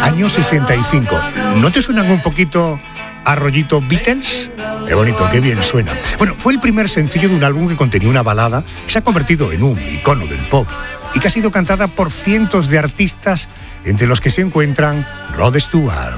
año 65. ¿No te suenan un poquito a rollito Beatles? Qué bonito, qué bien suena. Bueno, fue el primer sencillo de un álbum que contenía una balada que se ha convertido en un icono del pop y que ha sido cantada por cientos de artistas, entre los que se encuentran Rod Stewart.